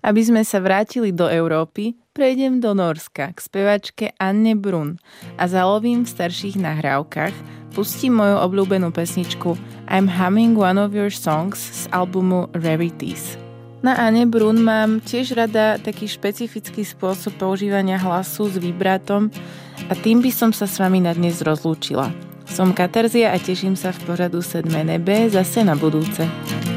Aby sme sa vrátili do Európy, prejdem do Nórska k spevačke Anne Brun a zalovím v starších nahrávkach, pustím moju obľúbenú pesničku I'm Humming One of Your Songs z albumu Rarities. Na Anne Brun mám tiež rada taký špecifický spôsob používania hlasu s vibrátom a tým by som sa s vami na dnes rozlúčila. Som Katarzia a teším sa v pořadu Sedmé nebe zase na budúce.